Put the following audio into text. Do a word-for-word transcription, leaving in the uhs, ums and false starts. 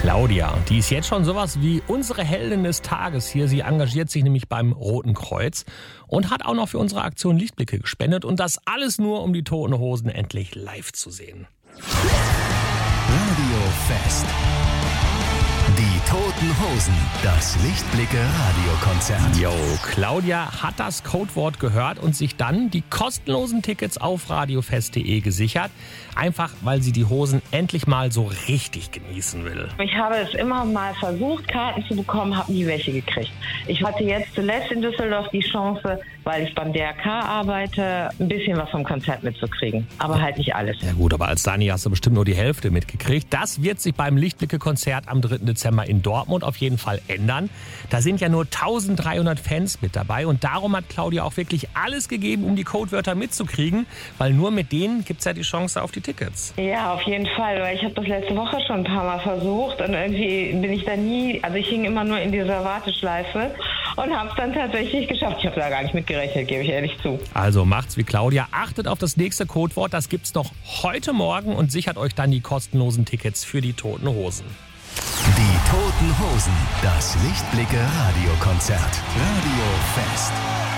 Claudia, die ist jetzt schon sowas wie unsere Heldin des Tages hier. Sie engagiert sich nämlich beim Roten Kreuz und hat auch noch für unsere Aktion Lichtblicke gespendet. Und das alles nur, um die Toten Hosen endlich live zu sehen. Radio Fest. Die Toten Hosen, das Lichtblicke-Radiokonzert. Jo, Claudia hat das Codewort gehört und sich dann die kostenlosen Tickets auf radiofest punkt de gesichert. Einfach, weil sie die Hosen endlich mal so richtig genießen will. Ich habe es immer mal versucht, Karten zu bekommen, habe nie welche gekriegt. Ich hatte jetzt zuletzt in Düsseldorf die Chance, weil ich beim D R K arbeite, ein bisschen was vom Konzert mitzukriegen. Aber halt nicht alles. Ja gut, aber als Dani hast du bestimmt nur die Hälfte mitgekriegt. Das wird sich beim Lichtblicke-Konzert am dritten Dezember in Dortmund auf jeden Fall ändern. Da sind ja nur eintausenddreihundert Fans mit dabei und darum hat Claudia auch wirklich alles gegeben, um die Codewörter mitzukriegen, weil nur mit denen gibt es ja die Chance auf die Tickets. Ja, auf jeden Fall, weil ich habe das letzte Woche schon ein paar Mal versucht und irgendwie bin ich da nie, also ich hing immer nur in dieser Warteschleife und habe es dann tatsächlich geschafft. Ich habe da gar nicht mitgerechnet, gebe ich ehrlich zu. Also macht's wie Claudia, achtet auf das nächste Codewort, das gibt's noch heute Morgen und sichert euch dann die kostenlosen Tickets für die Toten Hosen. Die Toten Hosen, das Lichtblicke-Radiokonzert. Radio Fest.